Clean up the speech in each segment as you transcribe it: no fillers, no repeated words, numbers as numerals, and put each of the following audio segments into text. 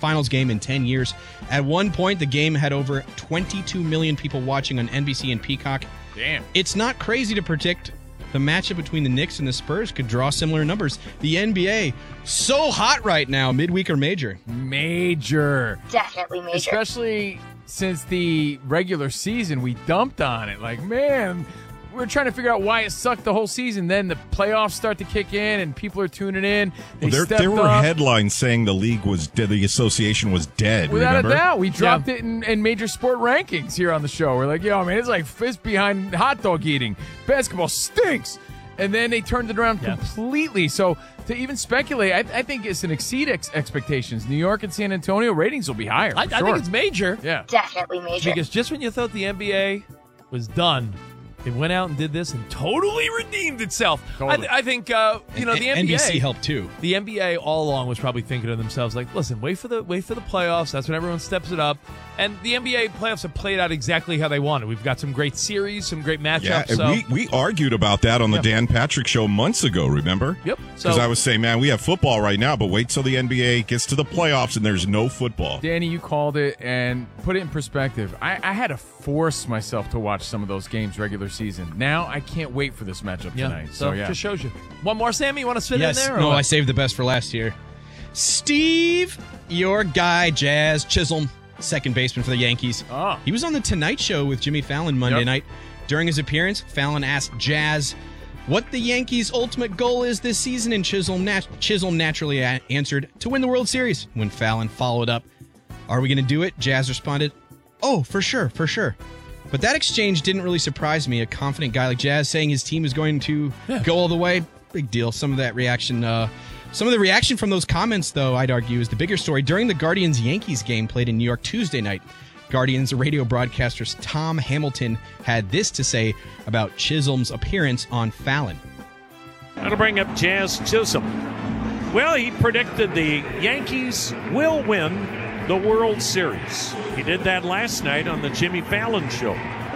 finals game in 10 years. At one point, the game had over 22 million people watching on NBC and Peacock. Damn. It's not crazy to predict the matchup between the Knicks and the Spurs could draw similar numbers. The NBA, so hot right now, midweek or major? Major. Definitely major. Especially since the regular season, we dumped on it. Like, man, we're trying to figure out why it sucked the whole season. Then the playoffs start to kick in, and people are tuning in. There were headlines saying the league was dead, the association was dead. Without remember? a doubt, we dropped it in major sport rankings here on the show. We're like, yo, man, it's like fist behind hot dog eating. Basketball stinks. And then they turned it around completely. So to even speculate, I think it's an exceed expectations. New York and San Antonio ratings will be higher. I think it's major. Yeah, definitely major. Because just when you thought the NBA was done, it went out and did this and totally redeemed itself. Totally. I think the NBA NBC helped too. The NBA all along was probably thinking to themselves, like, listen, wait for the playoffs. That's when everyone steps it up. And the NBA playoffs have played out exactly how they wanted. We've got some great series, some great matchups. Yeah, and we argued about that on the Dan Patrick Show months ago, remember? Yep. Because I was saying, man, we have football right now, but wait till the NBA gets to the playoffs and there's no football. Danny, you called it and put it in perspective. I had to force myself to watch some of those games regular season. Now I can't wait for this matchup tonight. So it just shows you. One more, Sammy? You want to fit in there? No, I saved the best for last year. Steve, your guy, Jazz Chisholm, second baseman for the Yankees. Oh. He was on The Tonight Show with Jimmy Fallon Monday night. During his appearance, Fallon asked Jazz what the Yankees' ultimate goal is this season, and Chisholm naturally answered, to win the World Series. When Fallon followed up, are we going to do it? Jazz responded, oh, for sure. But that exchange didn't really surprise me. A confident guy like Jazz saying his team is going to go all the way, big deal. Some of the reaction from those comments, though, I'd argue, is the bigger story. During the Guardians-Yankees game played in New York Tuesday night, Guardians radio broadcaster Tom Hamilton had this to say about Chisholm's appearance on Fallon. That'll bring up Jazz Chisholm. Well, he predicted the Yankees will win the World Series. He did that last night on the Jimmy Fallon Show.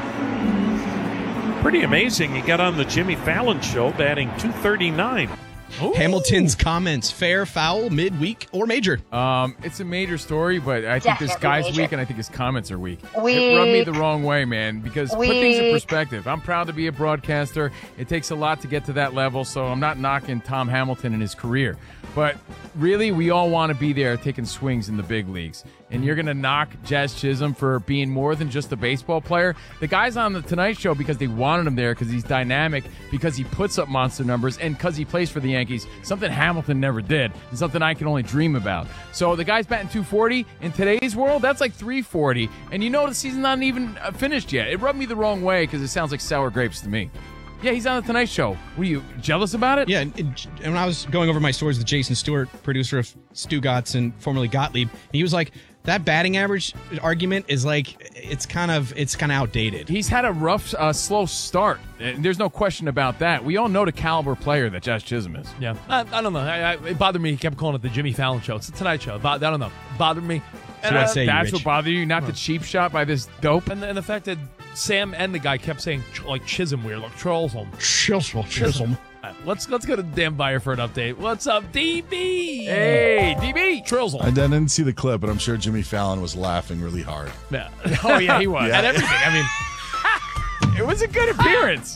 Pretty amazing. He got on the Jimmy Fallon Show batting .239. Ooh. Hamilton's comments, fair, foul, midweek, or major? It's a major story, but I think this guy's major. weak, and I think his comments are weak. Weak. It rubbed me the wrong way, man, because put things in Weak. perspective. I'm proud to be a broadcaster. It takes a lot to get to that level, so I'm not knocking Tom Hamilton and his career. But really, we all want to be there taking swings in the big leagues. And you're going to knock Jazz Chisholm for being more than just a baseball player. The guy's on the Tonight Show because they wanted him there, because he's dynamic, because he puts up monster numbers, and because he plays for the Yankees, something Hamilton never did, and something I can only dream about. So the guy's batting .240. In today's world, that's like .340. And you know the season's not even finished yet. It rubbed me the wrong way because it sounds like sour grapes to me. Yeah, he's on the Tonight Show. Were you jealous about it? Yeah, and when I was going over my stories with Jason Stewart, producer of Stu Gotts and formerly Gottlieb, he was like, that batting average argument is like, it's kind of outdated. He's had a rough, slow start. There's no question about that. We all know the caliber player that Jazz Chisholm is. Yeah, I don't know. It bothered me. He kept calling it the Jimmy Fallon Show. It's the Tonight Show. I don't know. It bothered me. So I'd say that's Rich. what bothered you, not the cheap shot by this dope. And the fact that Sam and the guy kept saying, like, Chisholm weird, like Chisholm. Chisholm. Let's go to Dan Beyer for an update. What's up, DB? Hey, DB. Chisholm. I didn't see the clip, but I'm sure Jimmy Fallon was laughing really hard. Yeah. Oh, yeah, he was. Yeah. At everything. I mean, it was a good appearance.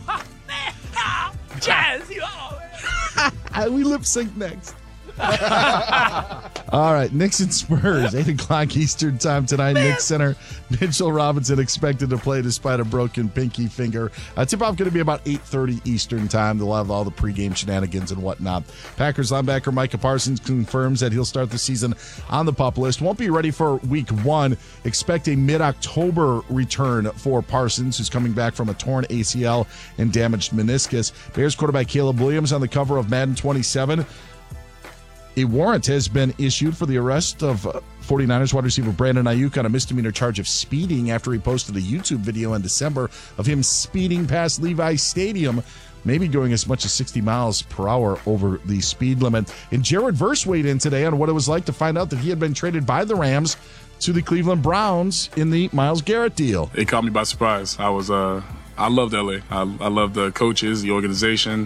Jazz. We lip sync next. All right, Knicks and Spurs, 8 o'clock Eastern time tonight. Knicks center Mitchell Robinson expected to play despite a broken pinky finger. Tip-off going to be about 8:30 Eastern time. They'll have all the pregame shenanigans and whatnot. Packers linebacker Micah Parsons confirms that he'll start the season on the PUP list. Won't be ready for week 1. Expect a mid-October return for Parsons, who's coming back from a torn ACL and damaged meniscus. Bears quarterback Caleb Williams on the cover of Madden 27. A warrant has been issued for the arrest of 49ers wide receiver Brandon Ayuk on a misdemeanor charge of speeding after he posted a YouTube video in December of him speeding past Levi's Stadium, maybe going as much as 60 miles per hour over the speed limit. And Jared Verse weighed in today on what it was like to find out that he had been traded by the Rams to the Cleveland Browns in the Myles Garrett deal. It caught me by surprise. I loved LA. I loved the coaches, the organization,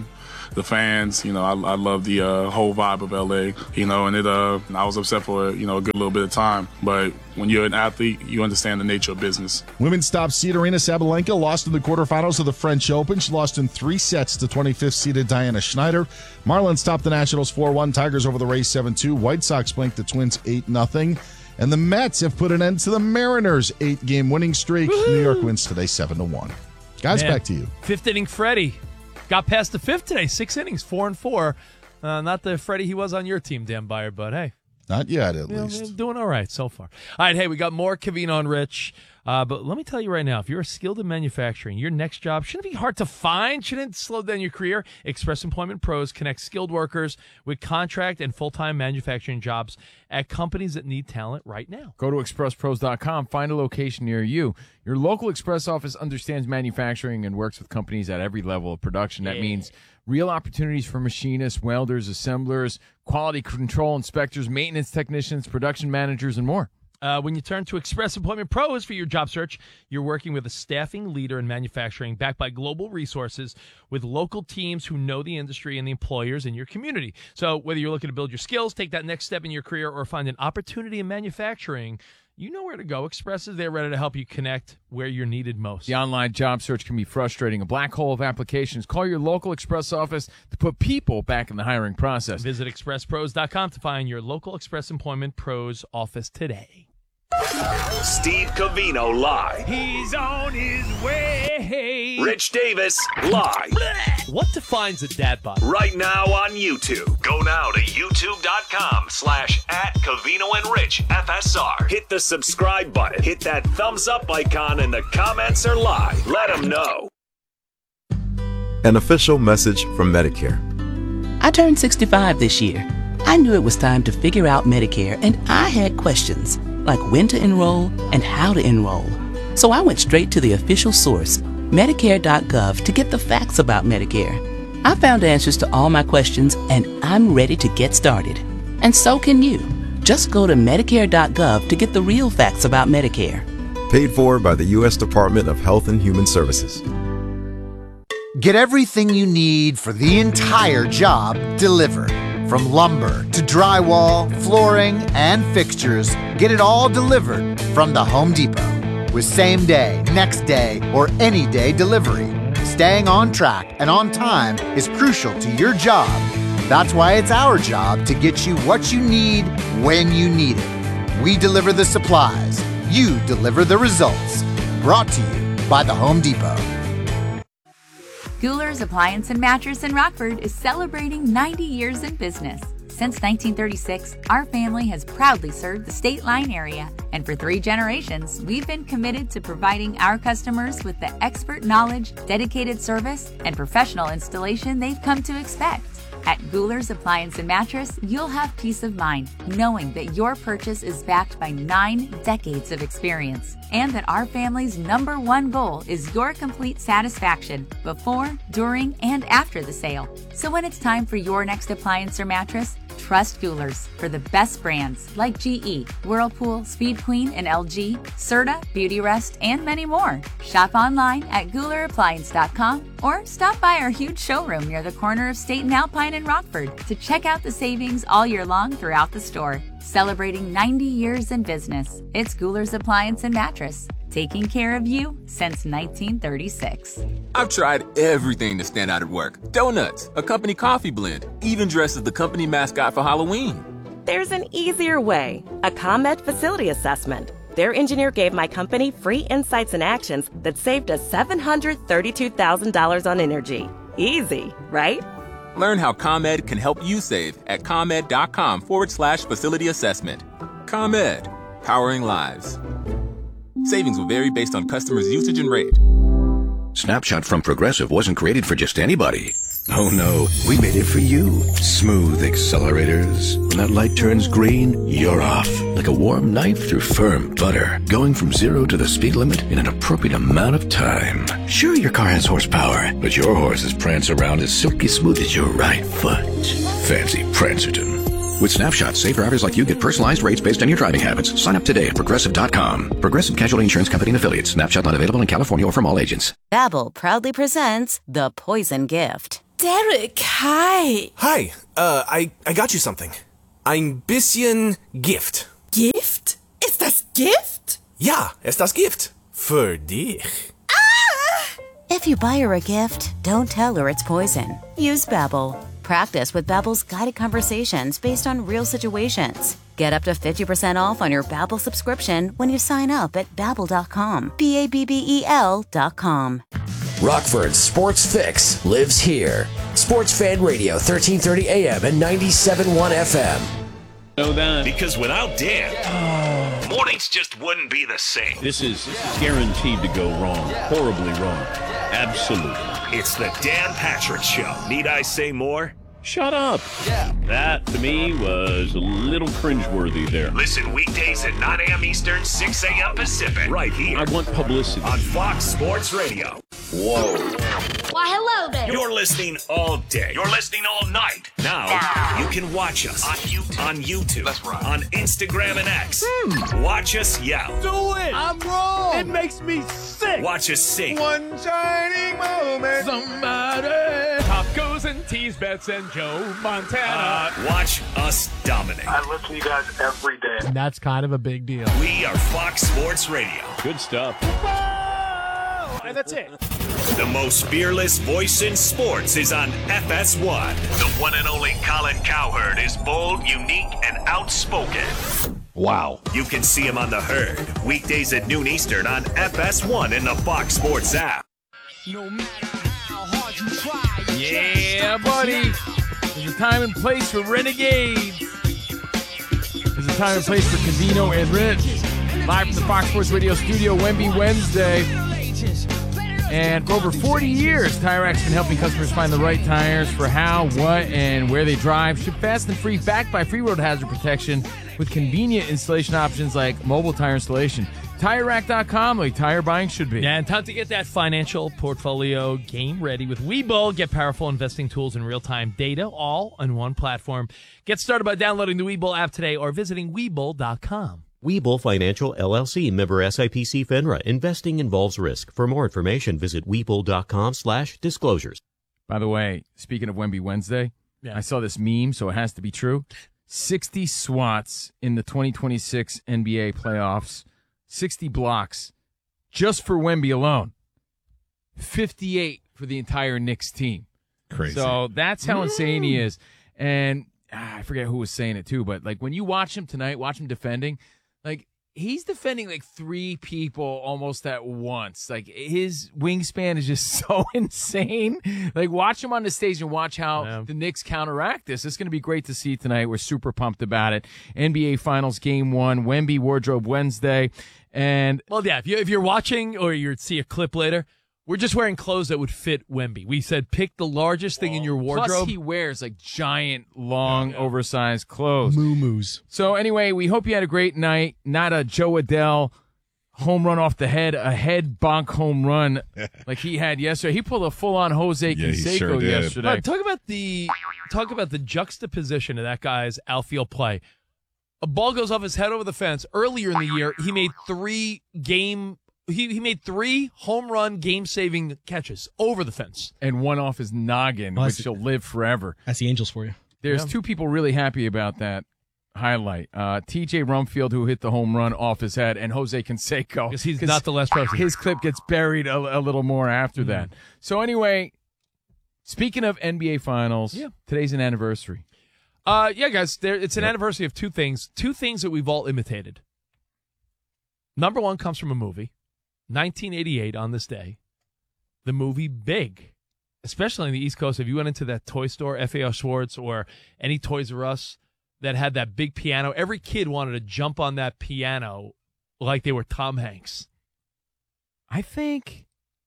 the fans. You know, I love the whole vibe of LA. You know, and I was upset for a good little bit of time. But when you're an athlete, you understand the nature of business. Women's top seed Aryna Sabalenka lost in the quarterfinals of the French Open. She lost in 3 sets to 25th seeded Diana Schneider. Marlins topped the Nationals 4-1. Tigers over the Rays 7-2. White Sox blanked the Twins 8-0. And the Mets have put an end to the Mariners' 8-game winning streak. Woo-hoo! New York wins today 7-1. Guys, back to you. Fifth inning Freddie got past the fifth today. 6 innings, 4-4. Not the Freddie he was on your team, Dan Beyer, but hey. Not yet, at least. Doing all right so far. All right, hey, we got more Covino and Rich. But let me tell you right now, if you're skilled in manufacturing, your next job shouldn't be hard to find, shouldn't slow down your career. Express Employment Pros connects skilled workers with contract and full-time manufacturing jobs at companies that need talent right now. Go to expresspros.com, find a location near you. Your local Express office understands manufacturing and works with companies at every level of production. That means real opportunities for machinists, welders, assemblers, quality control inspectors, maintenance technicians, production managers, and more. When you turn to Express Employment Pros for your job search, you're working with a staffing leader in manufacturing backed by global resources with local teams who know the industry and the employers in your community. So whether you're looking to build your skills, take that next step in your career, or find an opportunity in manufacturing, you know where to go. Express is there ready to help you connect where you're needed most. The online job search can be frustrating, a black hole of applications. Call your local Express office to put people back in the hiring process. Visit expresspros.com to find your local Express Employment Pros office today. Steve Covino live. He's on his way. Rich Davis live. What defines a dad bod? Right now on YouTube. Go now to youtube.com/@CovinoandRichFSR. Hit the subscribe button. Hit that thumbs up icon, and the comments are live. Let them know. An official message from Medicare. I turned 65 this year. I knew it was time to figure out Medicare, and I had questions, like when to enroll and how to enroll. So I went straight to the official source, Medicare.gov, to get the facts about Medicare. I found answers to all my questions, and I'm ready to get started. And so can you. Just go to Medicare.gov to get the real facts about Medicare. Paid for by the U.S. Department of Health and Human Services. Get everything you need for the entire job delivered. From lumber to drywall, flooring, and fixtures, get it all delivered from the Home Depot. With same day, next day, or any day delivery, staying on track and on time is crucial to your job. That's why it's our job to get you what you need when you need it. We deliver the supplies. You deliver the results. Brought to you by the Home Depot. Guler's Appliance and Mattress in Rockford is celebrating 90 years in business. Since 1936, our family has proudly served the State Line area, and for 3 generations, we've been committed to providing our customers with the expert knowledge, dedicated service, and professional installation they've come to expect. At Guler's Appliance and Mattress, you'll have peace of mind knowing that your purchase is backed by 9 decades of experience, and that our family's #1 goal is your complete satisfaction before, during, and after the sale. So when it's time for your next appliance or mattress, trust Guler's for the best brands like GE, Whirlpool, Speed Queen, and LG, Serta, Beautyrest, and many more. Shop online at GulerAppliance.com or stop by our huge showroom near the corner of State and Alpine in Rockford to check out the savings all year long throughout the store. Celebrating 90 years in business, it's Guler's Appliance and Mattress, taking care of you since 1936. I've tried everything to stand out at work. Donuts, a company coffee blend, even dressed as the company mascot for Halloween. There's an easier way, a ComEd facility assessment. Their engineer gave my company free insights and actions that saved us $732,000 on energy. Easy, right? Learn how ComEd can help you save at ComEd.com/facility assessment. ComEd, powering lives. Savings will vary based on customers' usage and rate. Snapshot from Progressive wasn't created for just anybody. Oh no, we made it for you. Smooth accelerators. When that light turns green, you're off. Like a warm knife through firm butter. Going from 0 to the speed limit in an appropriate amount of time. Sure, your car has horsepower, but your horses prance around as silky smooth as your right foot. Fancy Prancerton. With Snapshot, safe drivers like you get personalized rates based on your driving habits. Sign up today at Progressive.com. Progressive Casualty Insurance Company and Affiliates. Snapshot not available in California or from all agents. Babbel proudly presents The Poison Gift. Derek, hi. Hi, I got you something. Ein bisschen Gift. Gift? Ist das Gift? Ja, ist das Gift. Für dich. If you buy her a gift, don't tell her it's poison. Use Babbel. Practice with Babbel's guided conversations based on real situations. Get up to 50% off on your Babbel subscription when you sign up at Babbel.com. Babbel.com. Rockford's Sports Fix lives here. Sports Fan Radio, 1330 AM and 97.1 FM. Know that. Because without Dan, mornings just wouldn't be the same. This is guaranteed to go wrong. Horribly wrong. Absolutely. It's the Dan Patrick Show. Need I say more? Shut up. That, to me, was a little cringeworthy there. Listen weekdays at 9 a.m. Eastern, 6 a.m. Pacific. Right here. I want publicity. On Fox Sports Radio. Whoa. Why, hello there. You're listening all day. You're listening all night. Now, you can watch us on YouTube. That's right. On Instagram and X. Watch us yell. Do it. I'm wrong. It makes me sick. Watch us sing. One shining moment. Somebody. Tacos and tease bets and Joe Montana. Watch us dominate. I listen to you guys every day. And that's kind of a big deal. We are Fox Sports Radio. Good stuff. And that's it. The most fearless voice in sports is on FS1. The one and only Colin Cowherd is bold, unique, and outspoken. Wow. You can see him on The Herd, weekdays at noon Eastern on FS1 in the Fox Sports app. No matter how hard you try. Yeah, buddy. There's a time and place for renegades. There's a time and place for Covino and Rich. Live from the Fox Sports Radio studio, Wemby Wednesday. And for over 40 years, Tire Rack's been helping customers find the right tires for how, what, and where they drive. Ship fast and free, backed by free road hazard protection with convenient installation options like mobile tire installation. TireRack.com, like tire buying should be. Yeah, and time to get that financial portfolio game ready with Webull. Get powerful investing tools and real-time data all on one platform. Get started by downloading the Webull app today or visiting Webull.com. Webull Financial, LLC, member SIPC FINRA. Investing involves risk. For more information, visit Webull.com/disclosures. By the way, speaking of Wemby Wednesday, I saw this meme, so it has to be true. 60 swats in the 2026 NBA playoffs. 60 blocks just for Wemby alone. 58 for the entire Knicks team. Crazy. So that's how insane he is. And I forget who was saying it too, but like when you watch him tonight, watch him defending, like he's defending like three people almost at once. Like his wingspan is just so insane. Like watch him on the stage and watch how the Knicks counteract this. It's going to be great to see tonight. We're super pumped about it. NBA Finals Game 1, Wemby Wardrobe Wednesday. And well, yeah, if you're watching or you see a clip later, we're just wearing clothes that would fit Wemby. We said pick the largest thing in your wardrobe. Plus he wears like giant, long, oversized clothes. Moo-moos. So anyway, we hope you had a great night. Not a Joe Adele home run off the head, a head bonk home run like he had yesterday. He pulled a full-on Jose Canseco yesterday. Talk about the juxtaposition of that guy's outfield play. A ball goes off his head over the fence. Earlier in the year, he made three home run game-saving catches over the fence. And one off his noggin, which will live forever. That's the Angels for you. There's two people really happy about that highlight. TJ Rumfield, who hit the home run off his head, and Jose Canseco. Because he's not the last person. His clip gets buried a little more after that. So anyway, speaking of NBA Finals, today's an anniversary. Yeah, guys, it's an anniversary of two things that we've all imitated. Number one comes from a movie. 1988 on this day, the movie Big, especially on the East Coast. If you went into that toy store, FAO Schwartz or any Toys R Us that had that big piano, every kid wanted to jump on that piano like they were Tom Hanks. I think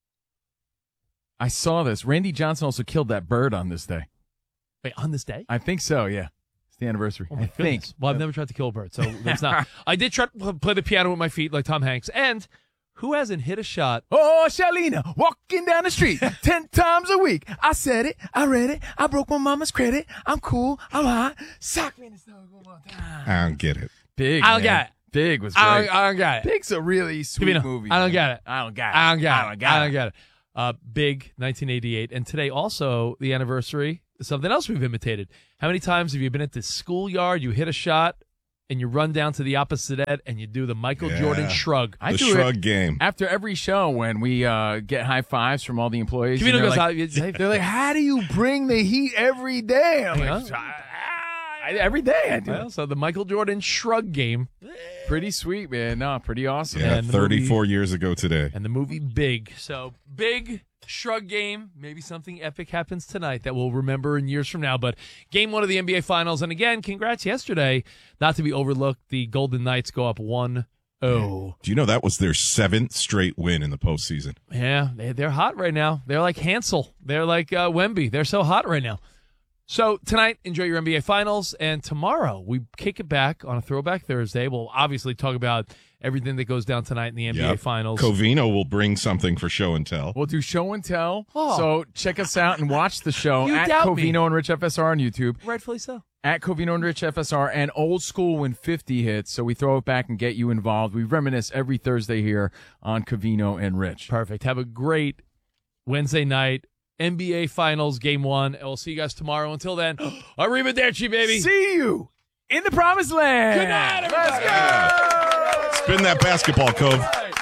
I saw this. Randy Johnson also killed that bird on this day. Wait, on this day? I think so, yeah. It's the anniversary. Oh, I think. Well, I've never tried to kill a bird, so that's not. I did try to play the piano with my feet like Tom Hanks, and who hasn't hit a shot? Oh, Shalina, walking down the street 10 times a week. I said it. I read it. I broke my mama's credit. I'm cool. I'm hot. Sock me in the snow one more time. I don't get it. Big, I don't get it. Big was great. I don't get it. Big's a really sweet movie. I don't get it. I don't get it. I don't get it. I don't get it. Big, 1988. And today also the anniversary, something else we've imitated. How many times have you been at the schoolyard, you hit a shot, and you run down to the opposite end and you do the Michael Jordan shrug? The shrug game. After every show when we get high fives from all the employees. Camino goes out. They're like, how do you bring the heat every day? I'm like, every day I do. Well, so the Michael Jordan shrug game. Pretty sweet, man. No, pretty awesome. Yeah, And the 34 years ago today. And the movie Big. So Big, shrug game. Maybe something epic happens tonight that we'll remember in years from now. But game 1 of the NBA Finals. And again, congrats yesterday. Not to be overlooked, the Golden Knights go up 1-0. Do you know that was their 7th straight win in the postseason? Yeah, they're hot right now. They're like Hansel. They're like Wemby. They're so hot right now. So tonight, enjoy your NBA Finals, and tomorrow we kick it back on a Throwback Thursday. We'll obviously talk about everything that goes down tonight in the NBA Finals. Covino will bring something for show and tell. We'll do show and tell. Oh. So check us out and watch the show You at doubt me. Covino and Rich FSR on YouTube. Rightfully so. At Covino and Rich FSR, and Old School when 50 hits. So we throw it back and get you involved. We reminisce every Thursday here on Covino and Rich. Perfect. Have a great Wednesday night. NBA Finals Game 1. We'll see you guys tomorrow. Until then, arrivederci, baby. See you in the promised land. Good night, everybody. Let's go. Spin that basketball, Cove.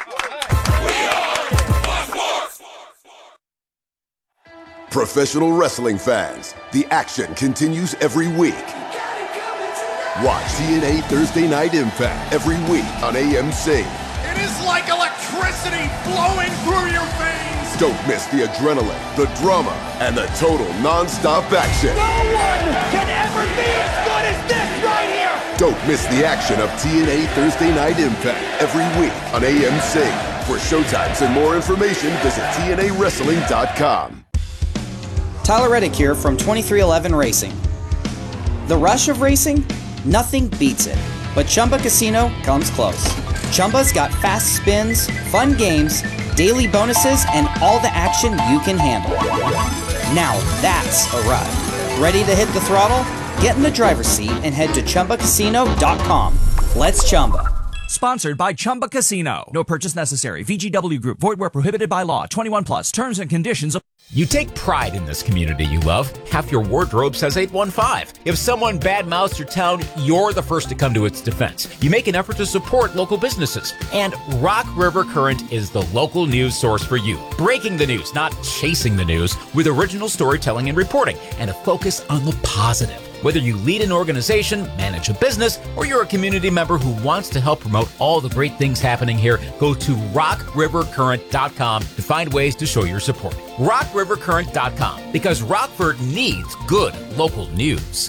Professional wrestling fans, the action continues every week. Watch TNA Thursday Night Impact every week on AMC. It is like electricity flowing through your veins. Don't miss the adrenaline, the drama, and the total non-stop action. No one can ever be as good as this right here. Don't miss the action of TNA Thursday Night Impact every week on AMC. For showtimes and more information, visit TNAWrestling.com. Tyler Reddick here from 2311 Racing. The rush of racing? Nothing beats it. But Chumba Casino comes close. Chumba's got fast spins, fun games, daily bonuses, and all the action you can handle. Now that's a ride. Ready to hit the throttle? Get in the driver's seat and head to ChumbaCasino.com. Let's Chumba. Sponsored by Chumba Casino. No purchase necessary. VGW Group. Void where prohibited by law. 21 plus. Terms and conditions. You take pride in this community you love. Half your wardrobe says 815. If someone badmouths your town, you're the first to come to its defense. You make an effort to support local businesses. And Rock River Current is the local news source for you. Breaking the news, not chasing the news, with original storytelling and reporting, and a focus on the positive. Whether you lead an organization, manage a business, or you're a community member who wants to help promote all the great things happening here, go to rockrivercurrent.com to find ways to show your support. rockrivercurrent.com, because Rockford needs good local news.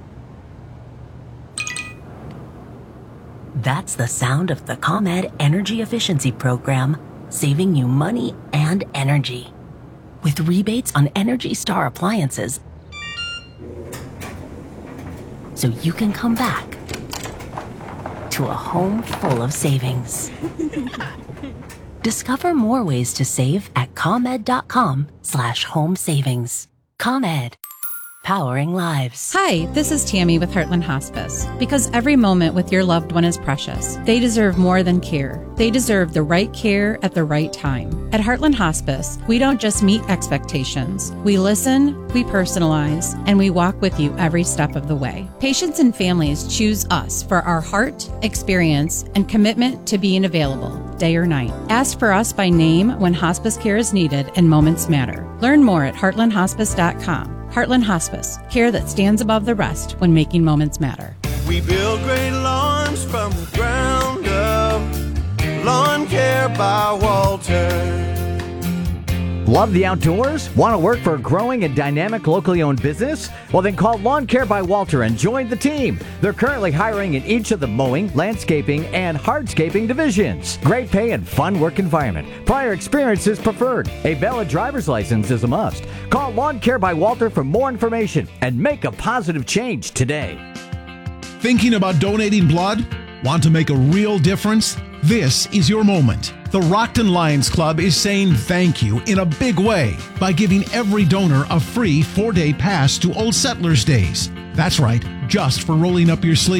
That's the sound of the ComEd Energy Efficiency Program, saving you money and energy. With rebates on Energy Star appliances, so you can come back to a home full of savings. Discover more ways to save at ComEd.com/home savings. ComEd. Powering lives. Hi, this is Tammy with Heartland Hospice. Because every moment with your loved one is precious, they deserve more than care. They deserve the right care at the right time. At Heartland Hospice, we don't just meet expectations. We listen, we personalize, and we walk with you every step of the way. Patients and families choose us for our heart, experience, and commitment to being available, day or night. Ask for us by name when hospice care is needed and moments matter. Learn more at heartlandhospice.com. Heartland Hospice, care that stands above the rest when making moments matter. We build great lawns from the ground up. Lawn Care by Walter. Love the outdoors? Want to work for a growing and dynamic locally owned business? Well, then call Lawn Care by Walter and join the team. They're currently hiring in each of the mowing, landscaping, and hardscaping divisions. Great pay and fun work environment. Prior experience is preferred. A valid driver's license is a must. Call Lawn Care by Walter for more information and make a positive change today. Thinking about donating blood? Want to make a real difference? This is your moment. The Rockton Lions Club is saying thank you in a big way by giving every donor a free 4-day pass to Old Settlers Days. That's right, just for rolling up your sleeve.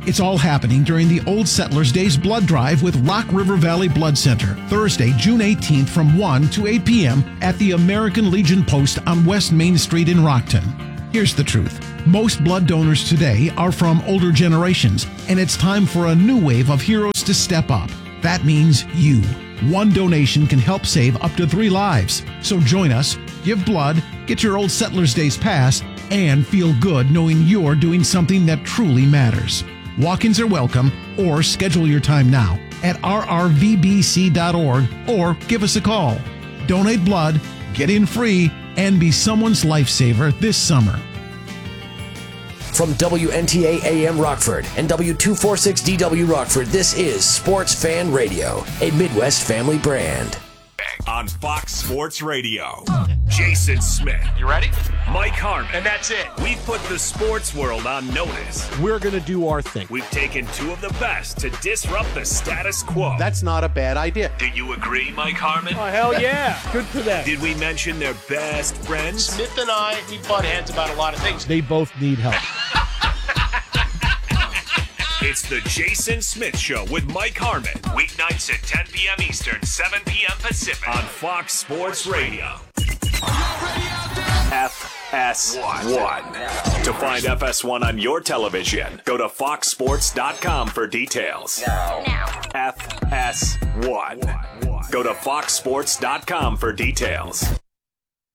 It's all happening during the Old Settlers Days Blood Drive with Rock River Valley Blood Center, Thursday, June 18th from 1 to 8 p.m. at the American Legion Post on West Main Street in Rockton. Here's the truth. Most blood donors today are from older generations, and it's time for a new wave of heroes to step up. That means you. One donation can help save up to 3 lives. So join us, give blood, get your Old Settlers Days pass, and feel good knowing you're doing something that truly matters. Walk-ins are welcome, or schedule your time now at rrvbc.org or give us a call. Donate blood, get in free, and be someone's lifesaver this summer. From WNTA AM Rockford and W246DW Rockford, this is Sports Fan Radio, a Midwest family brand. On Fox Sports Radio, Jason Smith. You ready? Mike Harmon. And that's it. We put the sports world on notice. We're going to do our thing. We've taken 2 of the best to disrupt the status quo. That's not a bad idea. Do you agree, Mike Harmon? Oh, hell yeah. Good for them. Did we mention their best friends? Smith and I, we butt heads about a lot of things. They both need help. It's the Jason Smith Show with Mike Harmon. Weeknights at 10 p.m. Eastern, 7 p.m. Pacific. On Fox Sports Radio. FS1. To find FS1 on your television, go to foxsports.com for details. Now. FS1. Go to foxsports.com for details.